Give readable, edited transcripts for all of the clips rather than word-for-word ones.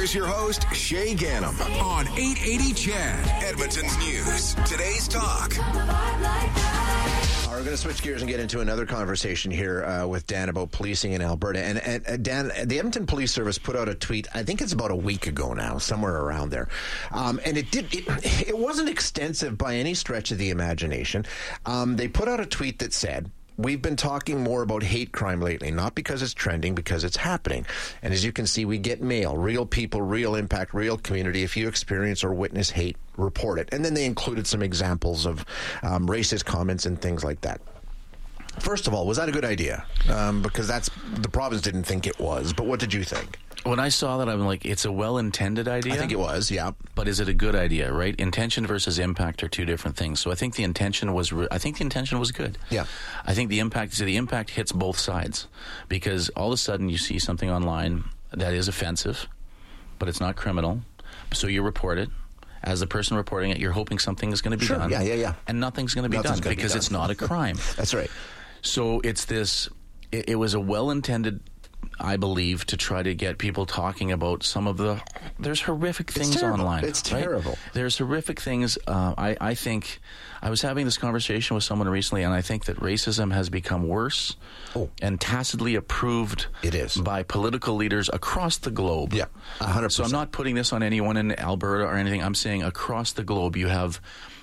Here's your host, Shay Ganem, on 880 CHED, Edmonton's News. Today's Talk. We're going to switch gears and get into another conversation here with Dan about policing in Alberta. And Dan, the Edmonton Police Service put out a tweet, I think it's about a week ago now, somewhere around there. And it wasn't extensive by any stretch of the imagination. They put out a tweet that said, "We've been talking more about hate crime lately, not because it's trending, because it's happening. And as you can see, we get mail, real people, real impact, real community. If you experience or witness hate, report it." And then they included some examples of racist comments and things like that. First of all, was that a good idea? Because the province didn't think it was. But what did you think? When I saw that, I'm like, it's a well-intended idea. I think it was, yeah. But is it a good idea, right? Intention versus impact are two different things. So I think the intention was good. Yeah. I think the impact hits both sides, because all of a sudden you see something online that is offensive, but it's not criminal. So you report it. As the person reporting it, you're hoping something is going to be done. Yeah. And nothing's going to be done because it's not a crime. That's right. So it's this. It was a well-intended, I believe, to try to get people talking about some of there's horrific things online. It's terrible. Right? There's horrific things. I think I was having this conversation with someone recently, and I think that racism has become worse and tacitly approved by political leaders across the globe. Yeah, 100%. So I'm not putting this on anyone in Alberta or anything. I'm saying across the globe you have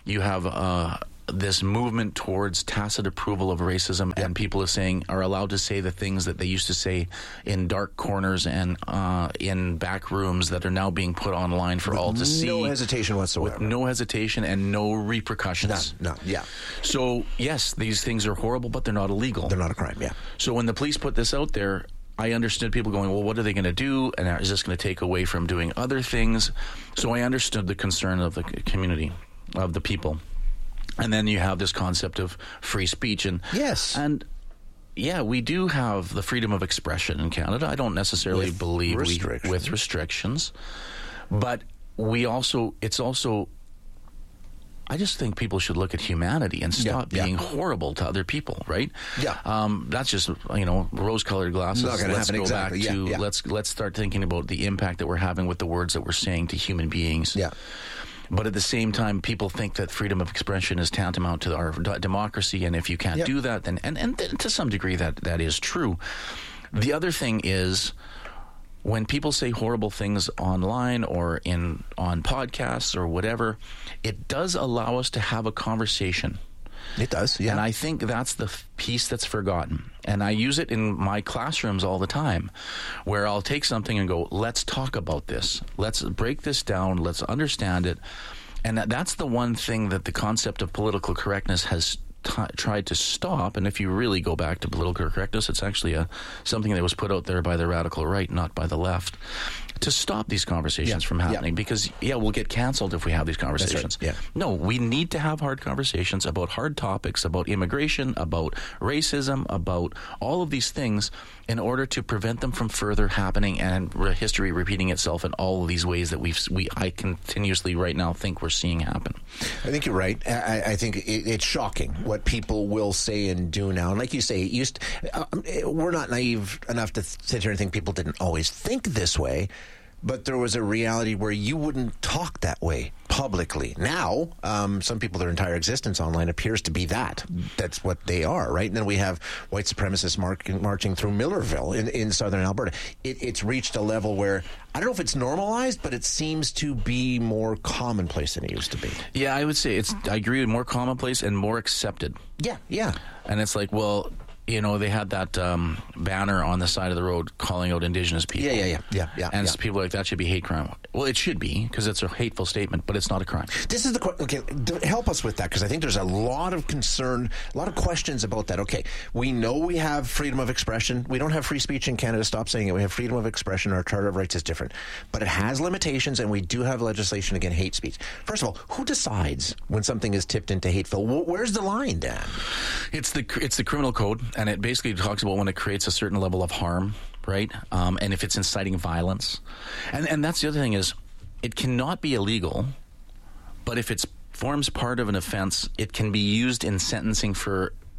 this movement towards tacit approval of racism, and people are allowed to say the things that they used to say in dark corners and in back rooms that are now being put online for all to see. No hesitation whatsoever. With no hesitation and no repercussions. No, yeah. So, yes, these things are horrible, but they're not illegal. They're not a crime, yeah. So when the police put this out there, I understood people going, well, what are they going to do? And is this going to take away from doing other things? So I understood the concern of the community, of the people. And then you have this concept of free speech. Yes. And, yeah, we do have the freedom of expression in Canada. I don't necessarily believe with restrictions. But I just think people should look at humanity and stop being horrible to other people, right? Yeah. That's just, rose-colored glasses. Not going to happen, exactly. Let's start thinking about the impact that we're having with the words that we're saying to human beings. Yeah. But at the same time, people think that freedom of expression is tantamount to our democracy, and if you can't do that, then and to some degree that is true. The other thing is, when people say horrible things online or on podcasts or whatever, it does allow us to have a conversation. It does, yeah. And I think that's the piece that's forgotten. And I use it in my classrooms all the time, where I'll take something and go, let's talk about this. Let's break this down. Let's understand it. And that's the one thing that the concept of political correctness has tried to stop. And if you really go back to political correctness, it's actually something that was put out there by the radical right, not by the left, to stop these conversations from happening. Because, we'll get canceled if we have these conversations. That's right. No, we need to have hard conversations about hard topics, about immigration, about racism, about all of these things, in order to prevent them from further happening and history repeating itself in all of these ways that I continuously right now think we're seeing happen. I think you're right. I think it's shocking what people will say and do now. And like you say, we're not naive enough to sit here and think people didn't always think this way. But there was a reality where you wouldn't talk that way publicly. Now, some people, their entire existence online appears to be that. That's what they are, right? And then we have white supremacists marching through Millerville in southern Alberta. It's reached a level where, I don't know if it's normalized, but it seems to be more commonplace than it used to be. Yeah, I would say I agree with more commonplace and more accepted. Yeah. And it's like, well, they had that banner on the side of the road calling out Indigenous people. Yeah. And people are like, that should be hate crime. Well, it should be, because it's a hateful statement, but it's not a crime. This is okay, help us with that, because I think there's a lot of concern, a lot of questions about that. Okay, we know we have freedom of expression. We don't have free speech in Canada. Stop saying it. We have freedom of expression. Our Charter of Rights is different. But it has limitations, and we do have legislation against hate speech. First of all, who decides when something is tipped into hateful? Where's the line, Dan? It's the criminal code, and it basically talks about when it creates a certain level of harm, right? And if it's inciting violence. And that's the other thing is, it cannot be illegal, but if it forms part of an offense, it can be used in sentencing for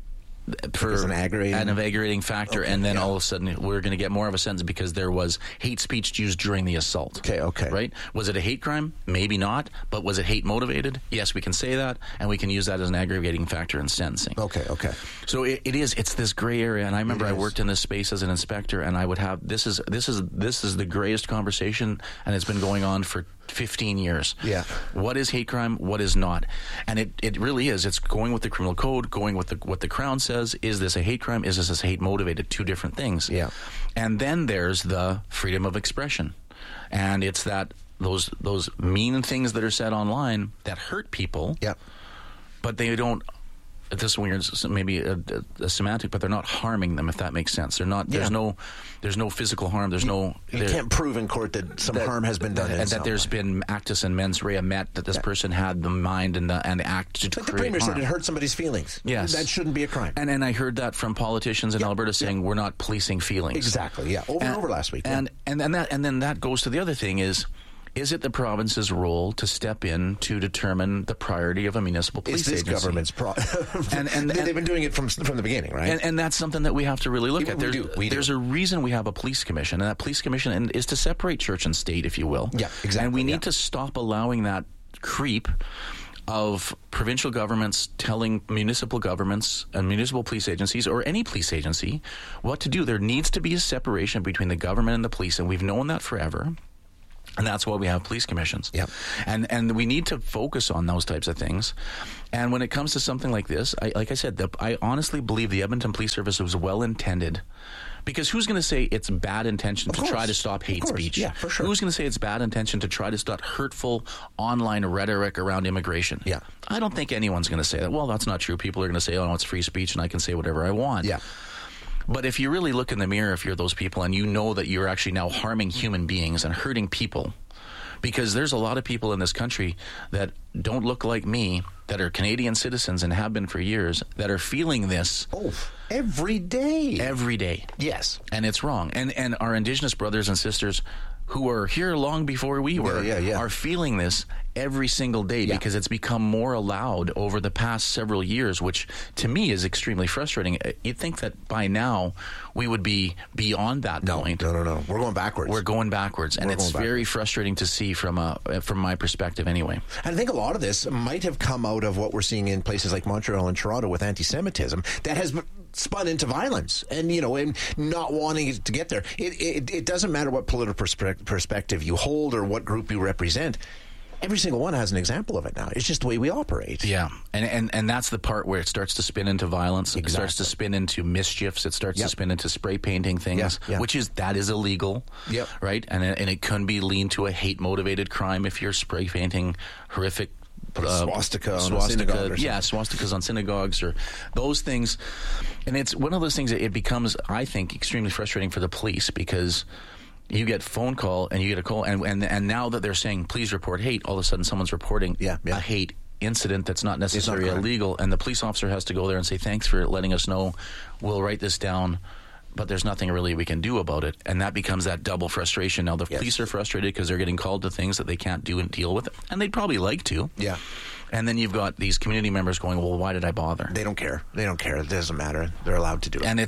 As an aggravating factor, and then all of a sudden we're going to get more of a sentence because there was hate speech used during the assault. Okay. Right? Was it a hate crime? Maybe not. But was it hate motivated? Yes, we can say that, and we can use that as an aggravating factor in sentencing. Okay. So it's this gray area, and I remember I worked in this space as an inspector, and I would have this is the grayest conversation, and it's been going on for 15 years. Yeah. What is hate crime? What is not? And it really is. It's going with the criminal code, going with what the Crown says. Is this a hate crime? Is this hate motivated? Two different things. Yeah. And then there's the freedom of expression. And it's that those mean things that are said online that hurt people. Yeah. But they don't. This is weird, maybe a semantic, but they're not harming them, if that makes sense. They're not. There's no physical harm. There's no. You can't prove in court that some harm has been done, and that there's been actus and mens rea met, that this person had the mind and the act to create the Premier harm. said it hurt somebody's feelings. Yes, that shouldn't be a crime. And I heard that from politicians in Alberta saying we're not policing feelings. Exactly. Yeah. Over and over last week. And then that goes to the other thing is it the province's role to step in to determine the priority of a municipal police agency? It's this government's and they've been doing it from the beginning, right? And that's something that we have to really look at. There's a reason we have a police commission, and that police commission is to separate church and state, if you will. Yeah, exactly. And we need to stop allowing that creep of provincial governments telling municipal governments and municipal police agencies, or any police agency, what to do. There needs to be a separation between the government and the police, and we've known that forever. And that's why we have police commissions. Yep. And we need to focus on those types of things. And when it comes to something like this, I honestly believe the Edmonton Police Service was well intended. Because who's going to say it's bad intention to try to stop hate speech? Yeah, for sure. Who's going to say it's bad intention to try to stop hurtful online rhetoric around immigration? Yeah. I don't think anyone's going to say that. Well, that's not true. People are going to say, oh, no, it's free speech and I can say whatever I want. Yeah. But if you really look in the mirror, if you're those people and you know that you're actually now harming human beings and hurting people, because there's a lot of people in this country that don't look like me, that are Canadian citizens and have been for years, that are feeling this. Oh, every day. Every day. Yes. And it's wrong. And our Indigenous brothers and sisters who are here long before we were are feeling this every single day because it's become more allowed over the past several years, which to me is extremely frustrating. You'd think that by now we would be beyond that point. No. We're going backwards. We're going backwards, and it's very frustrating to see from my perspective anyway. And I think a lot of this might have come out of what we're seeing in places like Montreal and Toronto with anti-Semitism that has spun into violence, and and not wanting it to get there. It doesn't matter what political perspective you hold or what group you represent. Every single one has an example of it now. It's just the way we operate. Yeah, and that's the part where it starts to spin into violence. Exactly. It starts to spin into mischiefs. It starts to spin into spray painting things, which is illegal. Yep. Right, and it can be leaned to a hate motivated crime if you're spray painting horrific. Swastika on a synagogue or swastikas on synagogues or those things. And it's one of those things that it becomes, I think, extremely frustrating for the police because you get phone call and you get a call and now that they're saying please report hate, all of a sudden someone's reporting a hate incident that's not necessarily illegal, and the police officer has to go there and say thanks for letting us know, we'll write this down, but there's nothing really we can do about it. And that becomes that double frustration. Now the police are frustrated because they're getting called to things that they can't do and deal with, and they'd probably like to. Yeah. And then you've got these community members going, well, why did I bother? They don't care. It doesn't matter. They're allowed to do it. And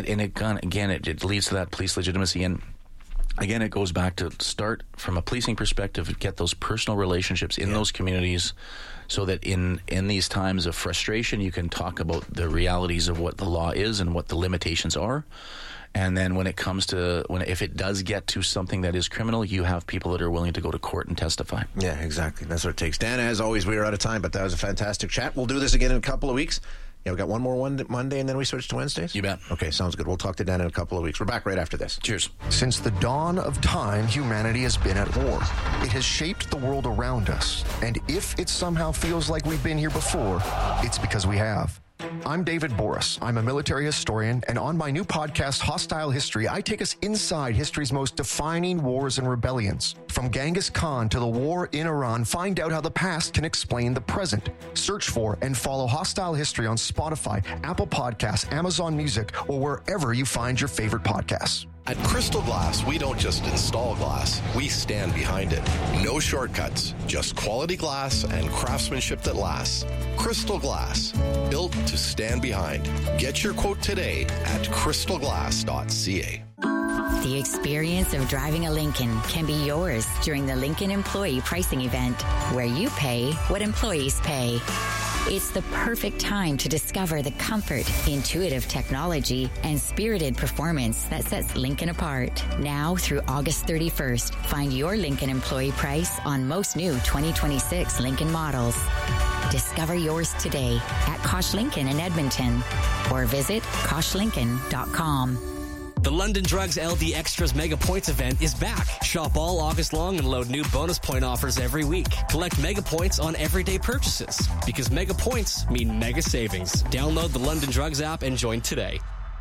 it leads to that police legitimacy. And again, it goes back to start from a policing perspective, get those personal relationships in those communities so that in these times of frustration, you can talk about the realities of what the law is and what the limitations are. And then when it comes to if it does get to something that is criminal, you have people that are willing to go to court and testify. Yeah, exactly. That's what it takes. Dan, as always, we are out of time, but that was a fantastic chat. We'll do this again in a couple of weeks. Yeah, we got one more Monday, and then we switch to Wednesdays? You bet. Okay, sounds good. We'll talk to Dan in a couple of weeks. We're back right after this. Cheers. Since the dawn of time, humanity has been at war. It has shaped the world around us. And if it somehow feels like we've been here before, it's because we have. I'm David Boris. I'm a military historian, and on my new podcast, Hostile History, I take us inside history's most defining wars and rebellions. From Genghis Khan to the war in Iran, find out how the past can explain the present. Search for and follow Hostile History on Spotify, Apple Podcasts, Amazon Music, or wherever you find your favorite podcasts. At Crystal Glass, we don't just install glass, we stand behind it. No shortcuts, just quality glass and craftsmanship that lasts. Crystal Glass, built to stand behind. Get your quote today at crystalglass.ca. The experience of driving a Lincoln can be yours during the Lincoln Employee Pricing Event, where you pay what employees pay. It's the perfect time to discover the comfort, intuitive technology, and spirited performance that sets Lincoln apart. Now through August 31st, find your Lincoln employee price on most new 2026 Lincoln models. Discover yours today at Kosh Lincoln in Edmonton or visit koshlincoln.com. The London Drugs LD Extras Mega Points event is back. Shop all August long and load new bonus point offers every week. Collect mega points on everyday purchases because mega points mean mega savings. Download the London Drugs app and join today.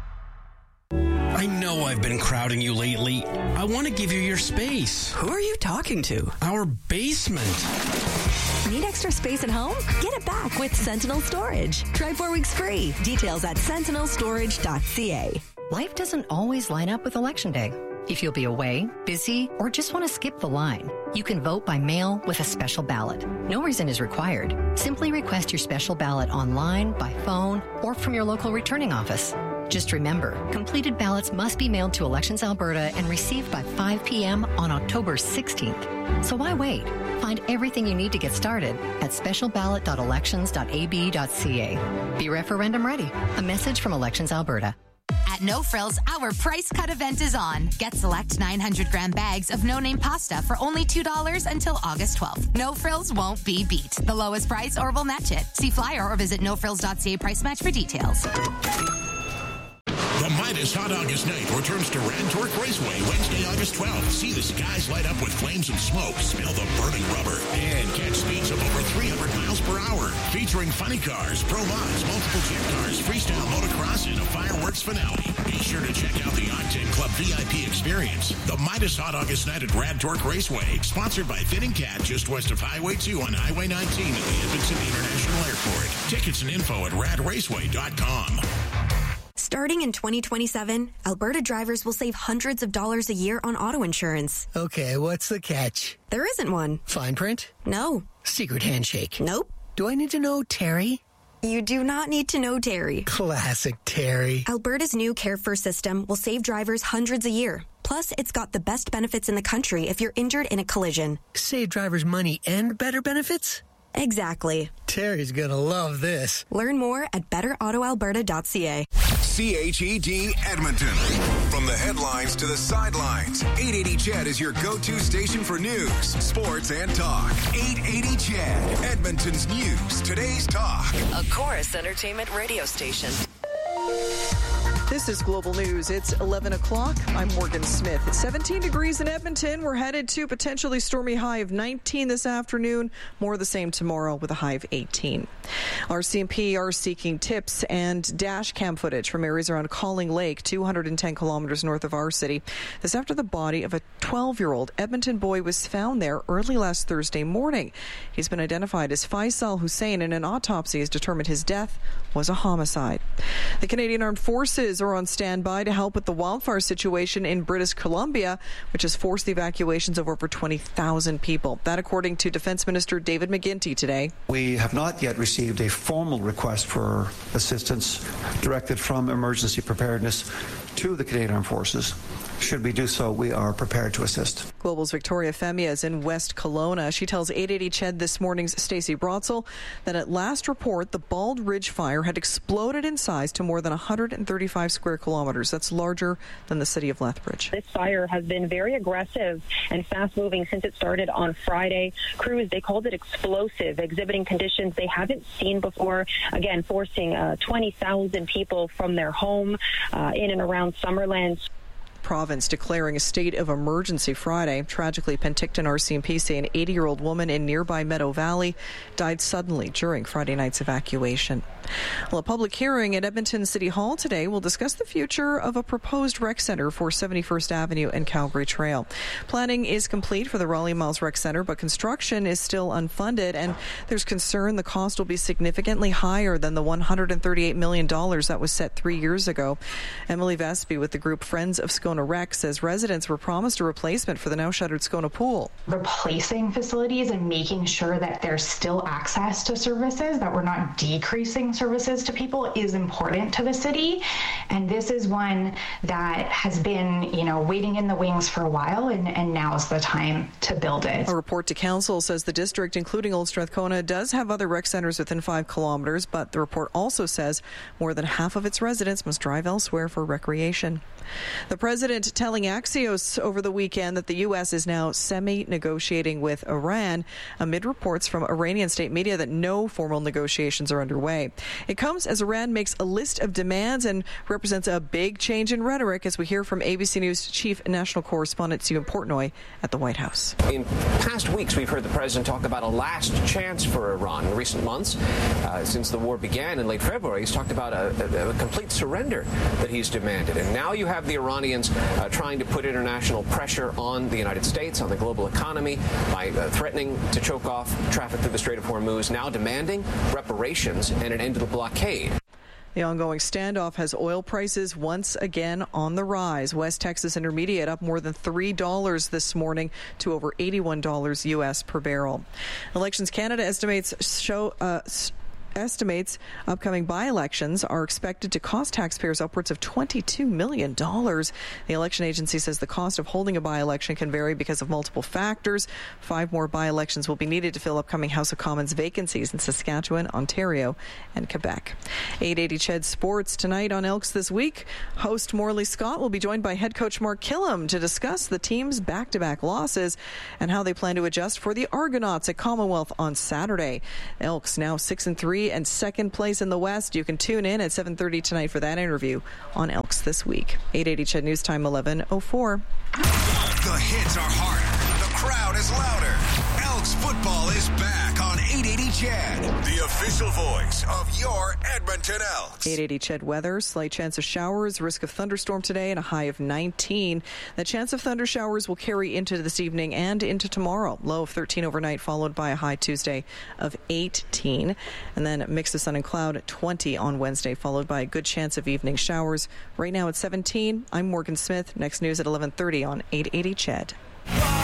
I know I've been crowding you lately. I want to give you your space. Who are you talking to? Our basement. Need extra space at home? Get it back with Sentinel Storage. Try 4 weeks free. Details at sentinelstorage.ca. Life doesn't always line up with Election Day. If you'll be away, busy, or just want to skip the line, you can vote by mail with a special ballot. No reason is required. Simply request your special ballot online, by phone, or from your local returning office. Just remember, completed ballots must be mailed to Elections Alberta and received by 5 p.m. on October 16th. So why wait? Find everything you need to get started at specialballot.elections.ab.ca. Be referendum ready. A message from Elections Alberta. At No Frills, our price cut event is on. Get select 900-gram bags of no-name pasta for only $2 until August 12th. No Frills won't be beat. The lowest price or we'll match it. See flyer or visit nofrills.ca price match for details. The Midas Hot August Night returns to Radtork Raceway Wednesday, August 12th. See the skies light up with flames and smoke, smell the burning rubber, and catch speeds of over 300 miles per hour. Featuring funny cars, pro mods, multiple jet cars, freestyle motocross, and a fireworks finale. Be sure to check out the Octane Club VIP experience. The Midas Hot August Night at Radtork Raceway, sponsored by Fitting Cat, just west of Highway 2 on Highway 19 at the Edmonton International Airport. Tickets and info at radraceway.com. Starting in 2027, Alberta drivers will save hundreds of dollars a year on auto insurance. Okay, what's the catch? There isn't one. Fine print? No. Secret handshake? Nope. Do I need to know Terry? You do not need to know Terry. Classic Terry. Alberta's new Care First system will save drivers hundreds a year. Plus, it's got the best benefits in the country if you're injured in a collision. Save drivers money and better benefits? Exactly. Terry's gonna love this. Learn more at betterautoalberta.ca. CHED Edmonton. From the headlines to the sidelines, 880 CHED is your go-to station for news, sports, and talk. 880 CHED, Edmonton's news, today's talk. A Chorus Entertainment radio station. This is Global News. It's 11 o'clock. I'm Morgan Smith. It's 17 degrees in Edmonton. We're headed to potentially stormy high of 19 this afternoon. More of the same tomorrow with a high of 18. RCMP are seeking tips and dash cam footage from areas around Calling Lake, 210 kilometers north of our city. This after the body of a 12-year-old Edmonton boy was found there early last Thursday morning. He's been identified as Faisal Hussein, and an autopsy has determined his death was a homicide. The Canadian Armed Forces are on standby to help with the wildfire situation in British Columbia, which has forced the evacuations of over 20,000 people. That according to Defense Minister David McGuinty today. We have not yet received a formal request for assistance directed from Emergency Preparedness to the Canadian Armed Forces. Should we do so, we are prepared to assist. Global's Victoria Femia is in West Kelowna. She tells 880 CHED This Morning's Stacey Brotzel that at last report, the Bald Ridge fire had exploded in size to more than 135 square kilometers. That's larger than the city of Lethbridge. This fire has been very aggressive and fast-moving since it started on Friday. Crews, they called it explosive, exhibiting conditions they haven't seen before, again, forcing 20,000 people from their home in and around Summerland. Province declaring a state of emergency Friday. Tragically, Penticton RCMP say an 80-year-old woman in nearby Meadow Valley died suddenly during Friday night's evacuation. Well, a public hearing at Edmonton City Hall today will discuss the future of a proposed rec center for 71st Avenue and Calgary Trail. Planning is complete for the Raleigh Miles Rec Center, but construction is still unfunded, and there's concern the cost will be significantly higher than the $138 million that was set 3 years ago. Emily Vespi with the group Friends of Scone Scona Rec says residents were promised a replacement for the now shuttered Scona pool. Replacing facilities and making sure that there's still access to services, that we're not decreasing services to people, is important to the city. And this is one that has been, waiting in the wings for a while, and now's the time to build it. A report to council says the district, including Old Strathcona, does have other rec centres within 5 kilometres, but the report also says more than half of its residents must drive elsewhere for recreation. The president telling Axios over the weekend that the U.S. is now semi-negotiating with Iran amid reports from Iranian state media that no formal negotiations are underway. It comes as Iran makes a list of demands and represents a big change in rhetoric, as we hear from ABC News Chief National Correspondent Stephen Portnoy at the White House. In past weeks, we've heard the president talk about a last chance for Iran. In recent months, since the war began in late February, he's talked about a complete surrender that he's demanded. And now you have the Iranians trying to put international pressure on the United States, on the global economy, by threatening to choke off traffic through the Strait of Hormuz, now demanding reparations and an end to the blockade. The ongoing standoff has oil prices once again on the rise. West Texas Intermediate up more than $3 this morning to over $81 U.S. per barrel. Elections Canada estimates upcoming by-elections are expected to cost taxpayers upwards of $22 million. The election agency says the cost of holding a by-election can vary because of multiple factors. 5 more by-elections will be needed to fill upcoming House of Commons vacancies in Saskatchewan, Ontario, and Quebec. 880 CHED Sports tonight on Elks This Week. Host Morley Scott will be joined by head coach Mark Killam to discuss the team's back-to-back losses and how they plan to adjust for the Argonauts at Commonwealth on Saturday. Elks now 6-3 and second place in the West. You can tune in at 7:30 tonight for that interview on Elks This Week. 880 CHED News Time 11:04. The hits are harder. The crowd is louder. Elks football is back on 880 CHED, the official voice of your Edmonton Elks. 880 CHED weather, slight chance of showers, risk of thunderstorm today, and a high of 19. The chance of thunder showers will carry into this evening and into tomorrow. Low of 13 overnight, followed by a high Tuesday of 18. And then a mix of sun and cloud at 20 on Wednesday, followed by a good chance of evening showers. Right now at 17, I'm Morgan Smith. Next news at 11:30 on 880 CHED.